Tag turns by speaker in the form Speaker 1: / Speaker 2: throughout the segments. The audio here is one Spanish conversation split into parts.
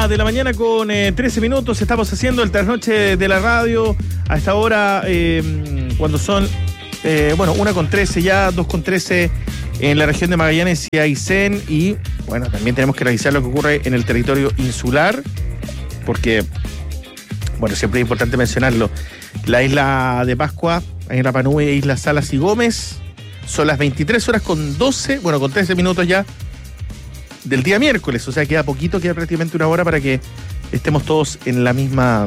Speaker 1: de la mañana con 13 minutos. Estamos haciendo el trasnoche de la radio a esta hora, cuando son, 1:13 ya, 2:13 en la región de Magallanes y Aysén. Y bueno, también tenemos que revisar lo que ocurre en el territorio insular, porque, bueno, siempre es importante mencionarlo. La isla de Pascua, en Rapa Nui, Islas Salas y Gómez, son las 23 horas con 12, con 13 minutos ya del día miércoles, o sea, queda poquito, queda prácticamente una hora para que estemos todos en el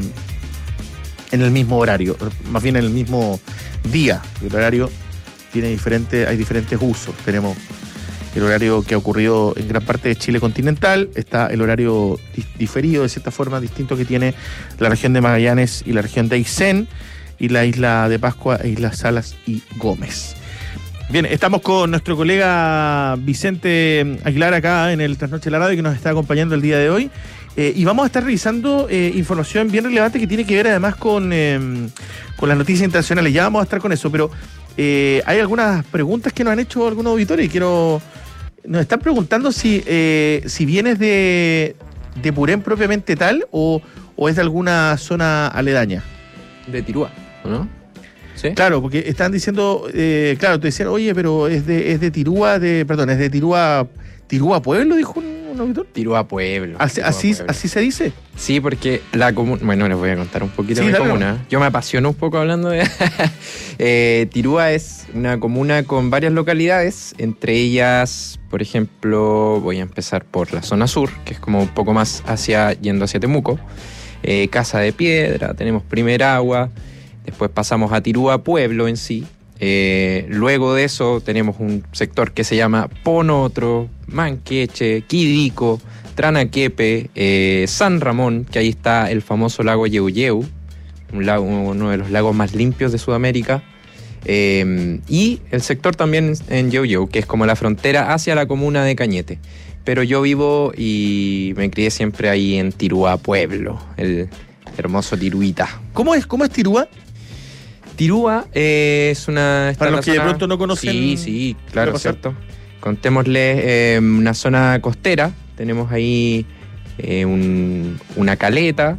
Speaker 1: mismo horario, más bien en el mismo día. El horario hay diferentes usos. Tenemos el horario que ha ocurrido en gran parte de Chile continental, está el horario diferido, de cierta forma, distinto, que tiene la región de Magallanes y la región de Aysén, y la isla de Pascua e Islas Salas y Gómez. Bien, estamos con nuestro colega Vicente Aguilar acá en el Trasnoche de la Radio, que nos está acompañando el día de hoy. Y vamos a estar revisando información bien relevante que tiene que ver además con las noticias internacionales. Ya vamos a estar con eso, pero hay algunas preguntas que nos han hecho algunos auditores y nos están preguntando si vienes de Purén propiamente tal o es de alguna zona aledaña.
Speaker 2: De Tirúa, ¿no? ¿Sí?
Speaker 1: Claro, porque están diciendo, te decían, oye, pero es de Tirúa, es de Tirúa Pueblo, dijo un auditor.
Speaker 2: Tirúa Pueblo.
Speaker 1: ¿Así se dice?
Speaker 2: Sí, porque la comuna, bueno, les voy a contar un poquito de mi comuna. Yo me apasiono un poco hablando de... Tirúa es una comuna con varias localidades, entre ellas, por ejemplo, voy a empezar por la zona sur, que es como un poco más yendo hacia Temuco. Casa de Piedra, tenemos Primer Agua. Después pasamos a Tirúa Pueblo en sí. Luego de eso tenemos un sector que se llama Ponotro, Manqueche, Quidico, Tranaquepe, San Ramón, que ahí está el famoso lago Yeuyeu, uno de los lagos más limpios de Sudamérica. Y el sector también en Yeuyeu, que es como la frontera hacia la comuna de Cañete. Pero yo vivo y me crié siempre ahí en Tirúa Pueblo, el hermoso Tiruita.
Speaker 1: ¿Cómo es Tirúa?
Speaker 2: Tirúa es una...
Speaker 1: Para los que de pronto no conocen...
Speaker 2: Sí, claro, cierto. Contémosles una zona costera. Tenemos ahí una caleta.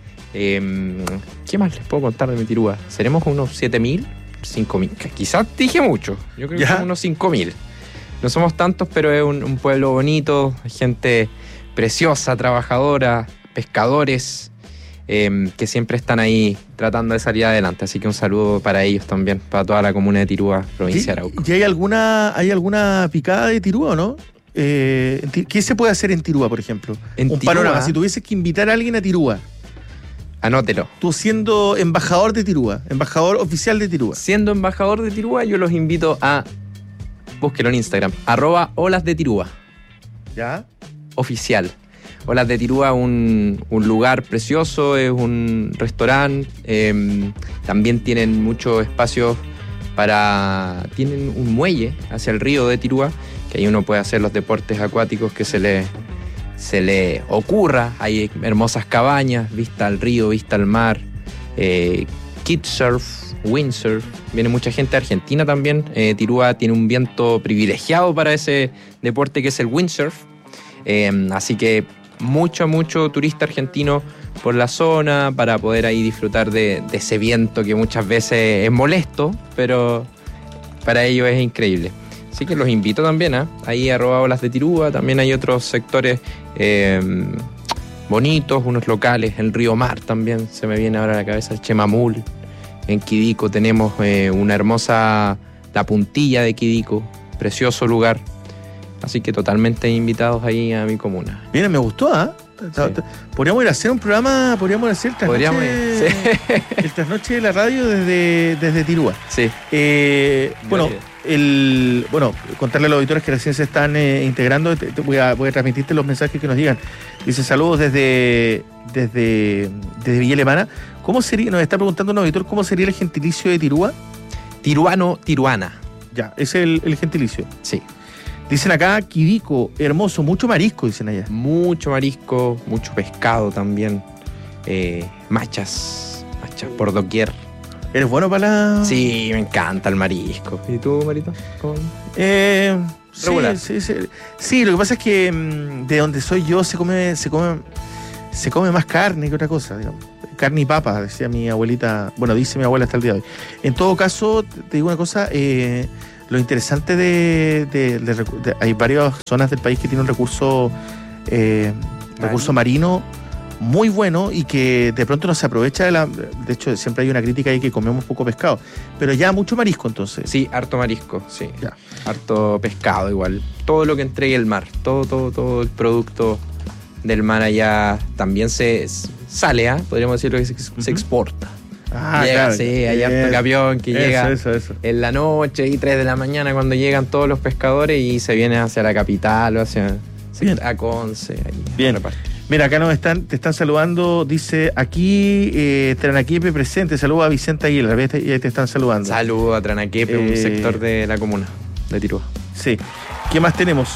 Speaker 2: ¿Qué más les puedo contar de mi Tirúa? ¿Seremos unos 7.000? 5.000. Quizás dije mucho. Yo creo que son unos 5.000. No somos tantos, pero es un pueblo bonito. Gente preciosa, trabajadora, pescadores... que siempre están ahí tratando de salir adelante. Así que un saludo para ellos también, para toda la comuna de Tirúa, provincia de Arauco.
Speaker 1: ¿Y hay alguna picada de Tirúa o no? ¿Qué se puede hacer en Tirúa, por ejemplo? Un panorama, si tuvieses que invitar a alguien a Tirúa.
Speaker 2: Anótelo.
Speaker 1: Tú siendo embajador de Tirúa, embajador oficial de Tirúa.
Speaker 2: Siendo embajador de Tirúa, yo los invito a... Búsquenlo en Instagram, @olasdetirúa.
Speaker 1: ¿Ya?
Speaker 2: Oficial. Olas de Tirúa, un lugar precioso, es un restaurante, también tienen muchos espacios tienen un muelle hacia el río de Tirúa, que ahí uno puede hacer los deportes acuáticos que se le ocurra. Hay hermosas cabañas, vista al río, vista al mar, kitesurf, windsurf, viene mucha gente de Argentina también. Tirúa tiene un viento privilegiado para ese deporte que es el windsurf, así que mucho turista argentino por la zona para poder ahí disfrutar de ese viento que muchas veces es molesto, pero para ellos es increíble. Así que los invito también, ahí @olasdetirúa. También hay otros sectores bonitos, unos locales, el Río Mar también se me viene ahora a la cabeza, el Chemamul. En Quidico tenemos una hermosa, la Puntilla de Quidico, precioso lugar. Así que totalmente invitados ahí a mi comuna.
Speaker 1: Mira, me gustó, Sí. Podríamos ir a hacer un programa, podríamos hacer el trasnoche de la radio desde Tirúa.
Speaker 2: Sí.
Speaker 1: Contarle a los auditores que recién se están integrando, voy a transmitirte los mensajes que nos llegan. Dice, saludos desde Villa Alemana. ¿Cómo sería? Nos está preguntando un auditor, ¿cómo sería el gentilicio de Tirúa?
Speaker 2: Tiruano, tiruana.
Speaker 1: Ya, ese es el gentilicio.
Speaker 2: Sí.
Speaker 1: Dicen acá, Quidico, hermoso, mucho marisco, dicen allá.
Speaker 2: Mucho marisco, mucho pescado también. Machas por doquier.
Speaker 1: ¿Eres bueno para la...?
Speaker 2: Sí, me encanta el marisco. ¿Y tú, Marito? ¿Cómo?
Speaker 1: Regular. Sí, lo que pasa es que de donde soy yo se come se come más carne que otra cosa, digamos. Carne y papa, decía mi abuelita, bueno, dice mi abuela hasta el día de hoy. En todo caso, te digo una cosa, lo interesante hay varias zonas del país que tienen un recurso marino muy bueno y que de pronto no se aprovecha de hecho, siempre hay una crítica ahí que comemos poco pescado, pero ya mucho marisco entonces.
Speaker 2: Sí, harto marisco, sí. Ya. Harto pescado igual. Todo lo que entregue el mar, todo el producto del mar allá también se sale, podríamos decirlo que se exporta. Llega, claro, sí, hay harto camión que llega en la noche y 3 de la mañana cuando llegan todos los pescadores y se vienen hacia la capital o hacia Conce.
Speaker 1: Bien. Mira, acá te están saludando, dice aquí Tranaquepe presente, saludos a Vicente Aguilar, ya te están saludando.
Speaker 2: Saludos a Tranaquepe, un sector de la comuna de Tirúa.
Speaker 1: Sí. ¿Qué más tenemos?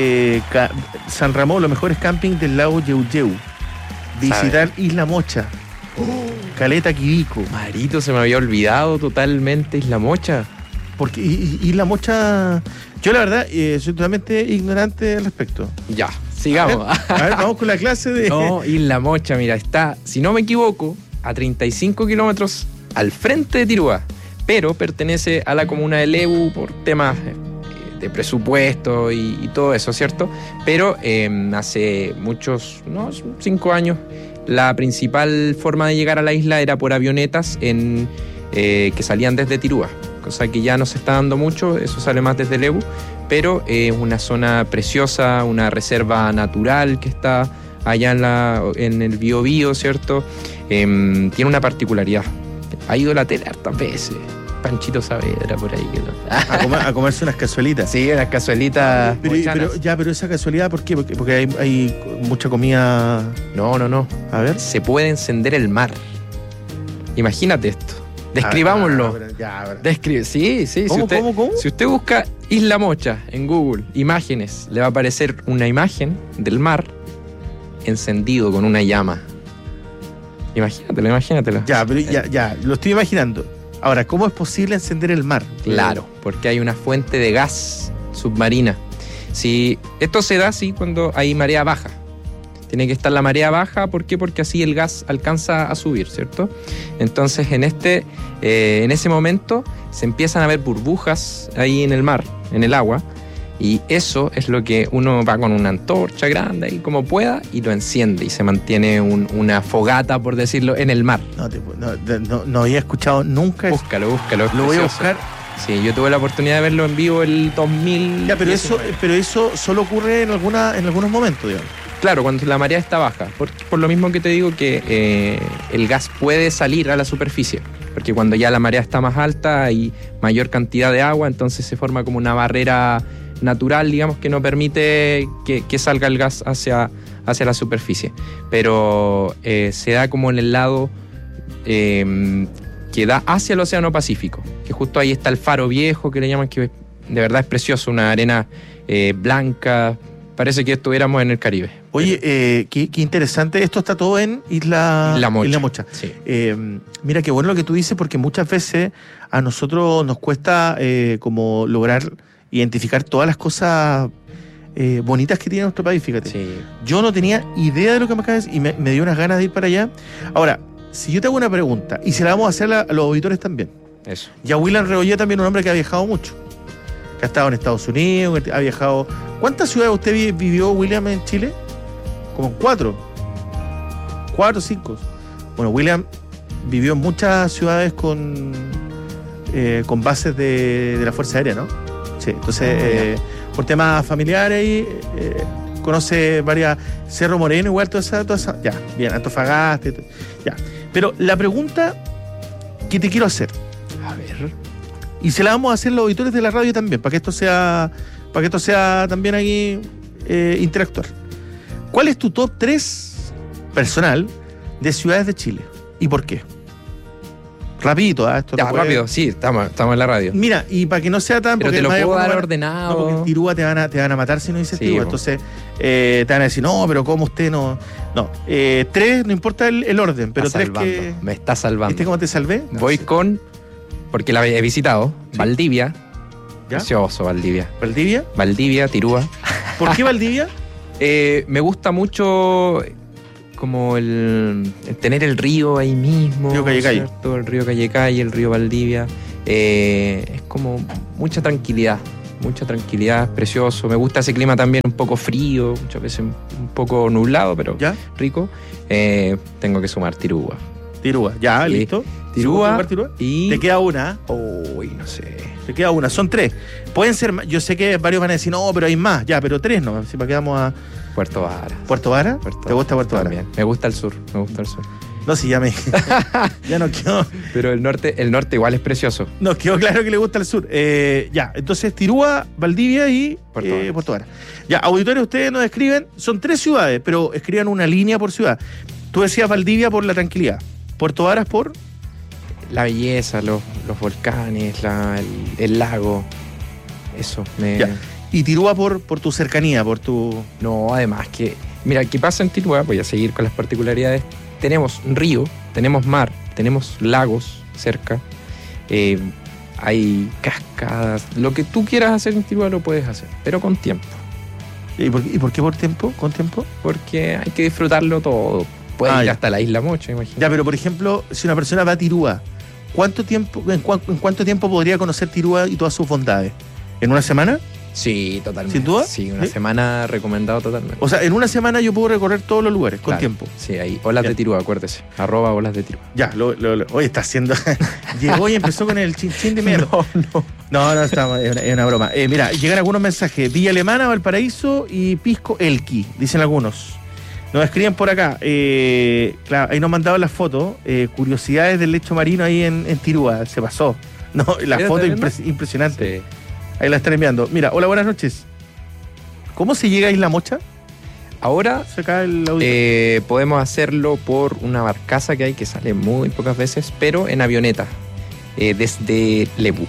Speaker 1: San Ramón, los mejores campings del lago Yeuyeu. Visitar Isla Mocha. Caleta Quibico.
Speaker 2: Marito, se me había olvidado totalmente Isla Mocha.
Speaker 1: Porque Isla Mocha, yo la verdad soy totalmente ignorante al respecto.
Speaker 2: Ya, sigamos.
Speaker 1: A ver, vamos con la clase de...
Speaker 2: No, Isla Mocha, mira, está, si no me equivoco, a 35 kilómetros al frente de Tirúa, pero pertenece a la comuna de Lebu por temas de presupuesto y todo eso, ¿cierto? Pero hace 5 años, la principal forma de llegar a la isla era por avionetas que salían desde Tirúa, cosa que ya no se está dando mucho, eso sale más desde Lebu, pero es una zona preciosa, una reserva natural que está allá en el Biobío, ¿cierto? Tiene una particularidad, ha ido la tele hartas veces. Panchito Saavedra por ahí.
Speaker 1: A comerse unas cazuelitas.
Speaker 2: Sí, unas cazuelitas.
Speaker 1: Pero esa casualidad, ¿por qué? Porque hay mucha comida.
Speaker 2: No.
Speaker 1: A ver.
Speaker 2: Se puede encender el mar. Imagínate esto. Describámoslo. Sí. ¿Cómo? Si usted busca Isla Mocha en Google, imágenes, le va a aparecer una imagen del mar encendido con una llama. Imagínatelo.
Speaker 1: Ya, lo estoy imaginando. Ahora, ¿cómo es posible encender el mar?
Speaker 2: Claro, porque hay una fuente de gas submarina. Si esto se da así cuando hay marea baja. Tiene que estar la marea baja, ¿por qué? Porque así el gas alcanza a subir, ¿cierto? Entonces, en ese momento se empiezan a ver burbujas ahí en el mar, en el agua, y eso es lo que uno va con una antorcha grande ahí como pueda y lo enciende y se mantiene una fogata, por decirlo, en el mar.
Speaker 1: No había escuchado nunca.
Speaker 2: Búscalo.
Speaker 1: Lo voy a buscar.
Speaker 2: Sí, yo tuve la oportunidad de verlo en vivo el 2000.
Speaker 1: Ya, pero eso solo ocurre en algunos momentos, digamos.
Speaker 2: Claro, cuando la marea está baja. Por lo mismo que te digo que el gas puede salir a la superficie. Porque cuando ya la marea está más alta hay mayor cantidad de agua, entonces se forma como una barrera natural, digamos, que no permite que salga el gas hacia la superficie. Pero se da como en el lado que da hacia el Océano Pacífico, que justo ahí está el faro viejo, que le llaman, que de verdad es precioso, una arena blanca, parece que estuviéramos en el Caribe.
Speaker 1: Oye, qué interesante, esto está todo en Isla Mocha.
Speaker 2: Sí.
Speaker 1: Mira, qué bueno lo que tú dices, porque muchas veces a nosotros nos cuesta como lograr identificar todas las cosas bonitas que tiene nuestro país, fíjate.
Speaker 2: Sí.
Speaker 1: Yo no tenía idea de lo que me acabas de decir y me dio unas ganas de ir para allá. Ahora, si yo te hago una pregunta, y se la vamos a hacer a los auditores también.
Speaker 2: Eso.
Speaker 1: Y a William Rebollet también, un hombre que ha viajado mucho. Que ha estado en Estados Unidos, ha viajado... ¿Cuántas ciudades usted vivió, William, en Chile? Como 4 o 5. Bueno, William vivió en muchas ciudades con bases de la Fuerza Aérea, ¿no? Sí, entonces, por temas familiares, conoce varias... Cerro Moreno, igual, toda esa ya, bien, Antofagasta, ya. Pero la pregunta que te quiero hacer...
Speaker 2: A ver...
Speaker 1: Y se la vamos a hacer los auditores de la radio también, para que esto sea también aquí interactuar. ¿Cuál es tu top 3 personal de ciudades de Chile? ¿Y por qué? Rapidito, esto
Speaker 2: ya, rápido, sí, estamos en la radio.
Speaker 1: Mira, y para que no sea tan...
Speaker 2: Pero te lo puedo dar ordenado.
Speaker 1: No, porque en Tirúa te van a matar si no dices Tirúa. Entonces te van a decir, no, pero ¿cómo usted no...? No, 3, no importa el orden, pero 3 que...
Speaker 2: Me está salvando.
Speaker 1: ¿Viste cómo te salvé?
Speaker 2: No, voy con... Porque la he visitado. Sí. Valdivia.
Speaker 1: ¿Ya?
Speaker 2: Precioso Valdivia.
Speaker 1: ¿Valdivia,
Speaker 2: Tirúa.
Speaker 1: ¿Por qué Valdivia?
Speaker 2: Me gusta mucho como el tener el río ahí mismo.
Speaker 1: Río Callecay.
Speaker 2: ¿Cierto? El río Callecay, el río Valdivia. Es como mucha tranquilidad, es precioso. Me gusta ese clima también un poco frío, muchas veces un poco nublado, pero
Speaker 1: ¿Ya?
Speaker 2: rico. Tengo que sumar Tirúa.
Speaker 1: Tirúa, ya,
Speaker 2: Sí.
Speaker 1: listo.
Speaker 2: Tirúa
Speaker 1: Tirúa.
Speaker 2: y...
Speaker 1: Te queda una.
Speaker 2: Uy, no sé.
Speaker 1: Te queda una. Son 3. Pueden ser más. Yo sé que varios van a decir, no, pero hay más. Ya, pero 3 no. Si quedamos a
Speaker 2: Puerto Vara.
Speaker 1: Puerto Vara. ¿Te gusta Puerto Vara?
Speaker 2: También. Me gusta el sur.
Speaker 1: No, sí, ya ya nos quedó.
Speaker 2: Pero el norte igual es precioso.
Speaker 1: Nos quedó claro que le gusta el sur. Ya, entonces Tirúa, Valdivia y
Speaker 2: Puerto Vara.
Speaker 1: Ya, auditores, ustedes nos escriben. Son 3 ciudades, pero escriban una línea por ciudad. Tú decías Valdivia por la tranquilidad. Puerto Varas por...
Speaker 2: La belleza, los volcanes, el lago. Eso me...
Speaker 1: Ya. Y Tirúa por tu cercanía, por tu...
Speaker 2: No, además que... Mira, ¿qué pasa en Tirúa? Voy a seguir con las particularidades. Tenemos río, tenemos mar, tenemos lagos cerca. Hay cascadas. Lo que tú quieras hacer en Tirúa lo puedes hacer, pero con tiempo.
Speaker 1: ¿Y por qué por tiempo? ¿Con tiempo?
Speaker 2: Porque hay que disfrutarlo todo. Puedes ir hasta la Isla Mocha, imagínate.
Speaker 1: Ya, pero por ejemplo, si una persona va a Tirúa, ¿en cuánto tiempo podría conocer Tirúa y todas sus bondades? ¿En una semana?
Speaker 2: Sí, totalmente.
Speaker 1: ¿Sin duda?
Speaker 2: Sí, una semana recomendado totalmente.
Speaker 1: O sea, en una semana yo puedo recorrer todos los lugares, con tiempo.
Speaker 2: Sí, ahí. Olas de Tirúa, acuérdese. @Olas de Tirúa.
Speaker 1: Ya, hoy está haciendo... Llegó y empezó con el chin de mierda. No, es una broma. Mira, llegan algunos mensajes. Villa Alemana, Valparaíso y Pisco Elqui, dicen algunos. Nos escriben por acá. Claro, ahí nos mandaban las fotos. Curiosidades del lecho marino ahí en Tirúa. Se pasó. No, la foto impresionante. Sí. Ahí la están enviando. Mira, hola, buenas noches. ¿Cómo se llega a Isla Mocha?
Speaker 2: Ahora podemos hacerlo por una barcaza que hay que sale muy pocas veces, pero en avioneta, desde Lebu.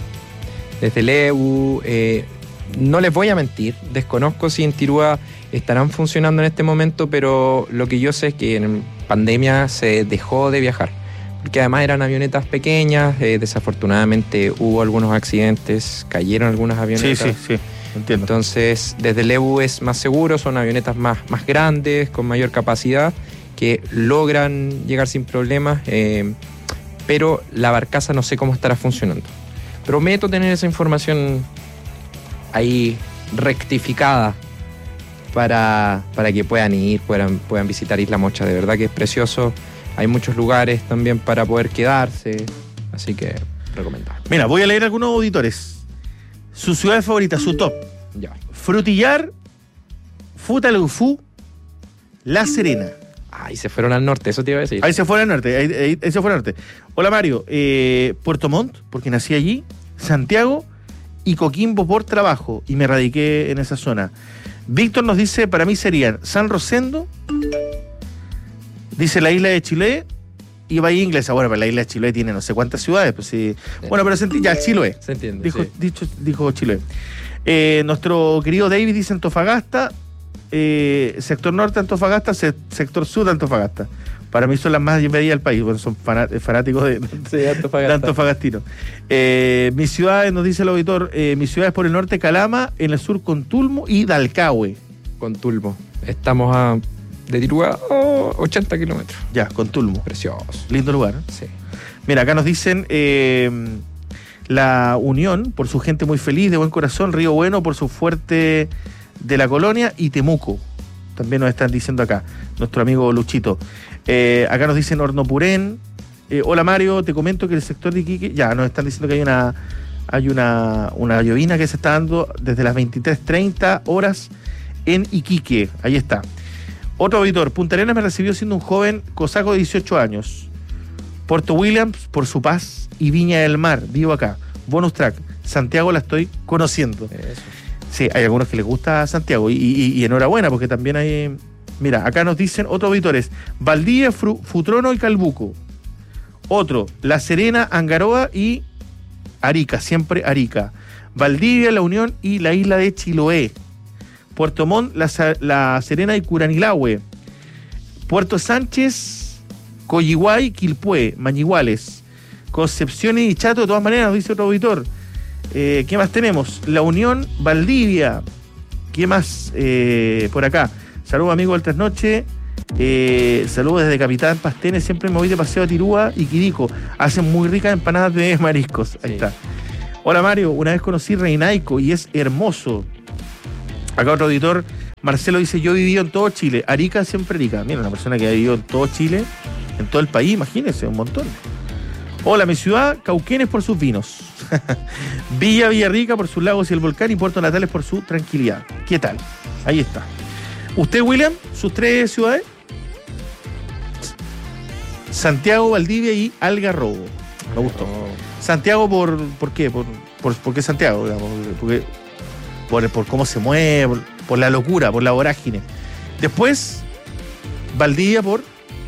Speaker 2: No les voy a mentir, desconozco si en Tirúa estarán funcionando en este momento, pero lo que yo sé es que en pandemia se dejó de viajar, porque además eran avionetas pequeñas, desafortunadamente hubo algunos accidentes, cayeron algunas avionetas.
Speaker 1: Sí, entiendo.
Speaker 2: Entonces, desde Lebu es más seguro, son avionetas más grandes, con mayor capacidad, que logran llegar sin problemas, pero la barcaza no sé cómo estará funcionando. Prometo tener esa información ahí rectificada para que puedan ir, puedan visitar Isla Mocha. De verdad que es precioso. Hay muchos lugares también para poder quedarse, así que recomendable.
Speaker 1: Mira, voy a leer algunos auditores. Su ciudad favorita, su top.
Speaker 2: Ya.
Speaker 1: Frutillar, Futaleufú, La Serena.
Speaker 2: Ahí se fueron al norte, eso te iba a decir.
Speaker 1: Ahí se fueron al norte, ahí se fueron al norte. Hola Mario, Puerto Montt, porque nací allí, Santiago y Coquimbo por trabajo, y me radiqué en esa zona. Víctor nos dice, para mí serían San Rosendo, dice la isla de Chiloé y Bahía Inglesa. Bueno, pero la isla de Chiloé tiene no sé cuántas ciudades, pues sí. Bueno, pero ya, Chiloé.
Speaker 2: Se entiende.
Speaker 1: Dijo Chiloé. Nuestro querido David dice Antofagasta, sector norte Antofagasta, sector sur Antofagasta. Para mí son las más medidas del país, bueno, son fanáticos de Antofagastino. Mi ciudad, nos dice el auditor, mi ciudad es por el norte Calama, en el sur Contulmo y Dalcahue.
Speaker 2: Contulmo. Estamos de Tirúa 80 kilómetros.
Speaker 1: Ya, Contulmo.
Speaker 2: Precioso.
Speaker 1: Lindo lugar.
Speaker 2: Sí.
Speaker 1: Mira, acá nos dicen La Unión, por su gente muy feliz, de buen corazón, Río Bueno, por su fuerte de la colonia, y Temuco. También nos están diciendo acá, nuestro amigo Luchito. Acá nos dicen Hornopurén. Hola Mario, te comento que el sector de Iquique, ya nos están diciendo que hay una llovina que se está dando desde las 23:30 horas en Iquique. Ahí está. Otro auditor, Punta Arenas me recibió siendo un joven cosaco de 18 años. Puerto Williams, por su paz, y Viña del Mar, vivo acá. Bonus track, Santiago la estoy conociendo.
Speaker 2: Eso.
Speaker 1: Sí, hay algunos que les gusta Santiago y enhorabuena, porque también hay... Mira, acá nos dicen otros auditores, Valdivia, Futrono y Calbuco. Otro, La Serena, Angaroa y Arica, siempre Arica. Valdivia, La Unión y la isla de Chiloé. Puerto Montt, La Serena y Curanilahue. Puerto Sánchez, Coyihuay, Quilpué, Mañiguales. Concepción y Chato, de todas maneras, nos dice otro auditor. ¿Qué más tenemos? La Unión, Valdivia. ¿Qué más por acá? Saludos, amigo del Trasnoche. Saludos desde Capitán Pastenes. Siempre me voy de paseo a Tirúa y Quirico. Hacen muy ricas empanadas de mariscos. Ahí está. Hola Mario, una vez conocí Reinaico y es hermoso. Acá otro auditor, Marcelo, dice: yo he vivido en todo Chile. Arica, siempre Arica. Mira, una persona que ha vivido en todo Chile, en todo el país, imagínense, un montón. Hola, mi ciudad, Cauquenes por sus vinos. Villarrica por sus lagos y el volcán, y Puerto Natales por su tranquilidad. ¿Qué tal? Ahí está. ¿Usted, William, sus 3 ciudades? Santiago, Valdivia y Algarrobo. Me gustó. Santiago, ¿por qué? ¿Por qué Santiago? Digamos? Por cómo se mueve, por la locura, por la vorágine. Después, Valdivia por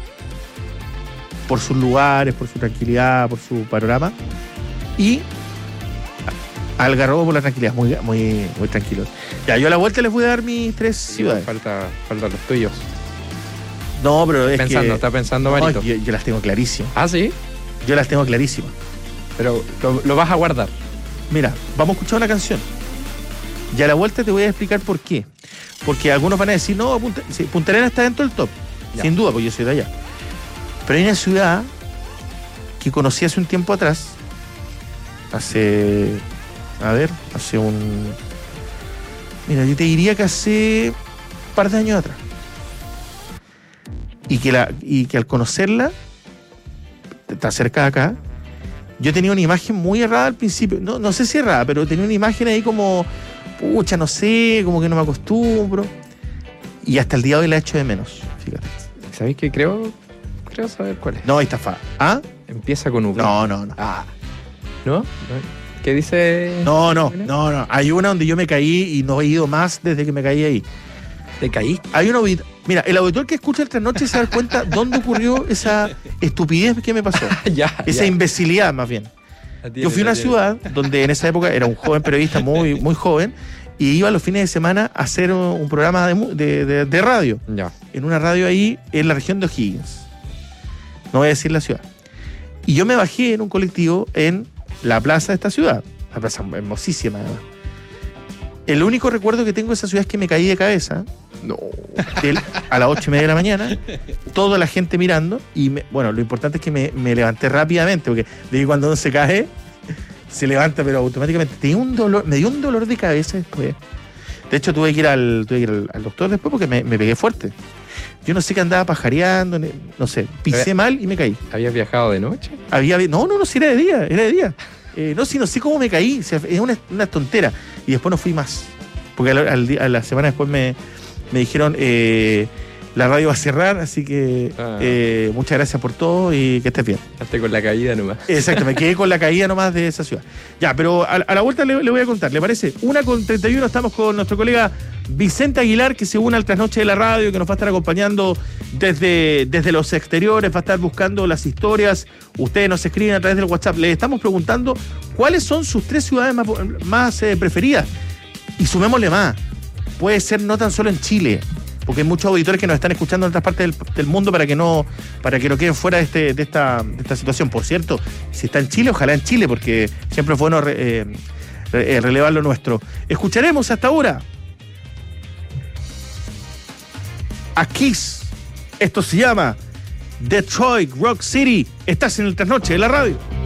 Speaker 1: sus lugares, por su tranquilidad, por su panorama. Y Algarrobo por la tranquilidad, muy, muy, muy tranquilo. Ya, yo a la vuelta les voy a dar mis 3 ciudades.
Speaker 2: Falta los tuyos.
Speaker 1: No, pero
Speaker 2: Está pensando, Marito.
Speaker 1: Yo las tengo clarísimas.
Speaker 2: ¿Ah, sí?
Speaker 1: Yo las tengo clarísimas.
Speaker 2: Pero lo vas a guardar.
Speaker 1: Mira, vamos a escuchar una canción. Y a la vuelta te voy a explicar por qué. Porque algunos van a decir, no, Punta Arenas está dentro del top. Ya. Sin duda, porque yo soy de allá. Pero hay una ciudad que conocí hace un tiempo atrás. Mira, yo te diría que hace un par de años atrás. Y que al conocerla, está cerca de acá, yo tenía una imagen muy errada al principio. No sé si errada, pero tenía una imagen ahí como, pucha, no sé, como que no me acostumbro. Y hasta el día de hoy la echo de menos, fíjate.
Speaker 2: ¿Sabéis qué? Creo saber cuál es.
Speaker 1: No, ahí está ¿Ah?
Speaker 2: Empieza con V.
Speaker 1: No.
Speaker 2: Ah. ¿No? ¿Qué dice?
Speaker 1: No. Hay una donde yo me caí y no he ido más desde que me caí ahí.
Speaker 2: ¿Te caíste?
Speaker 1: Hay un auditor. Mira, el auditor que escucha el Trasnoche se da cuenta dónde ocurrió esa estupidez que me pasó. Esa imbecilidad, más bien. Yo fui a una ciudad donde en esa época era un joven periodista muy, muy joven y iba los fines de semana a hacer un programa de radio.
Speaker 2: Ya.
Speaker 1: En una radio ahí en la región de O'Higgins. No voy a decir la ciudad. Y yo me bajé en un colectivo en la plaza de esta ciudad. Una plaza hermosísima, además. El único recuerdo que tengo de esa ciudad es que me caí de cabeza.
Speaker 2: No.
Speaker 1: A las 8:30 de la mañana, toda la gente mirando. Y lo importante es que me levanté rápidamente, porque de que cuando uno se cae, se levanta, pero automáticamente. Me dio un dolor de cabeza después. De hecho, tuve que ir al doctor después porque me pegué fuerte. Yo no sé qué andaba pajareando, no sé, pisé mal y me caí.
Speaker 2: ¿Habías viajado de noche?
Speaker 1: No, si era de día. No sé cómo me caí, o sea, es una tontera. Y después no fui más. Porque a la semana después me dijeron, la radio va a cerrar, así que muchas gracias por todo y que estés bien.
Speaker 2: Quedaste con la caída nomás.
Speaker 1: Exacto, me quedé con la caída nomás de esa ciudad. Ya, pero a la vuelta le voy a contar, ¿le parece? 1:31, estamos con nuestro colega Vicente Aguilar, que se une al Trasnoche de la Radio, que nos va a estar acompañando desde los exteriores, va a estar buscando las historias. Ustedes nos escriben a través del WhatsApp. Les estamos preguntando cuáles son sus 3 ciudades más preferidas. Y sumémosle más. Puede ser no tan solo en Chile, porque hay muchos auditores que nos están escuchando en otras partes del mundo para que no queden fuera de esta situación. Por cierto, si está en Chile, ojalá en Chile, porque siempre es bueno relevar lo nuestro. Escucharemos hasta ahora a Kiss. Esto se llama Detroit Rock City. Estás en el Trasnoche de la Radio.